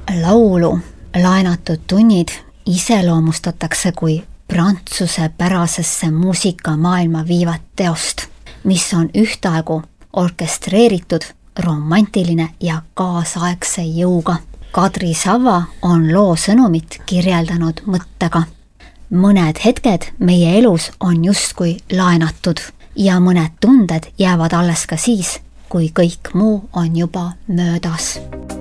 Laulu laenatud tunnid iseloomustatakse kui prantsuse pärasesse muusikamaailma viivat teost, mis on ühtaegu orkestreeritud, romantiline ja kaasaegse jõuga. Kadri Sava on loo sõnumit kirjeldanud mõttega. Mõned hetked meie elus on justkui laenatud ja mõned tunded jäävad alles ka siis, kui kõik muu on juba möödas.